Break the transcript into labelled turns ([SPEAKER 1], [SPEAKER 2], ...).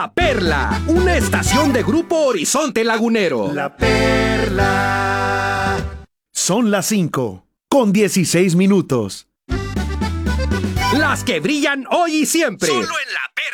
[SPEAKER 1] La Perla, una estación de Grupo Horizonte Lagunero.
[SPEAKER 2] La Perla. Son las 5:16.
[SPEAKER 1] Las que brillan hoy y siempre.
[SPEAKER 3] Solo en La Perla.